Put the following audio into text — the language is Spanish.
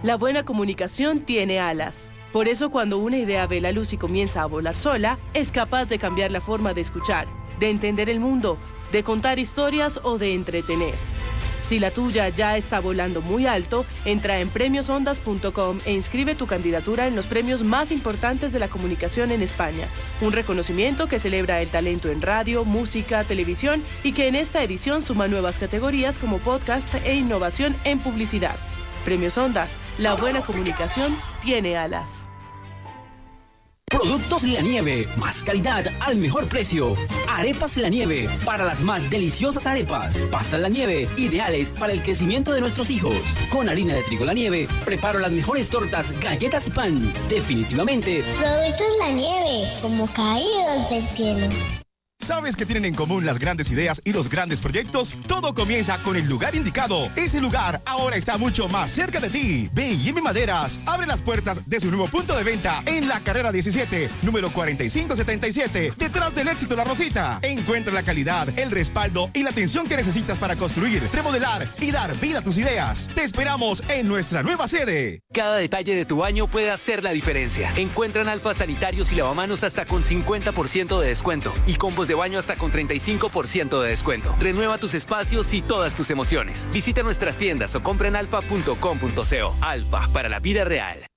La buena comunicación tiene alas. Por eso cuando una idea ve la luz y comienza a volar sola, es capaz de cambiar la forma de escuchar, de entender el mundo, de contar historias o de entretener. Si la tuya ya está volando muy alto, entra en premiosondas.com e inscribe tu candidatura en los premios más importantes de la comunicación en España. Un reconocimiento que celebra el talento en radio, música, televisión y que en esta edición suma nuevas categorías como podcast e innovación en publicidad. Premios Ondas, la buena comunicación tiene alas. Productos La Nieve, más calidad al mejor precio. Arepas La Nieve, para las más deliciosas arepas. Pastas La Nieve, ideales para el crecimiento de nuestros hijos. Con harina de trigo La Nieve, preparo las mejores tortas, galletas y pan. Definitivamente. Productos La Nieve, como caídos del cielo. ¿Sabes qué tienen en común las grandes ideas y los grandes proyectos? Todo comienza con el lugar indicado. Ese lugar ahora está mucho más cerca de ti. B&M Maderas abre las puertas de su nuevo punto de venta en la carrera 17, número 4577, detrás del Éxito La Rosita. Encuentra la calidad, el respaldo y la atención que necesitas para construir, remodelar y dar vida a tus ideas. Te esperamos en nuestra nueva sede. Cada detalle de tu baño puede hacer la diferencia. Encuentran alfas sanitarios y lavamanos hasta con 50% de descuento y combos de baño hasta con 35% de descuento. Renueva tus espacios y todas tus emociones. Visita nuestras tiendas o compra en alfa.com.co. Alfa, para la vida real.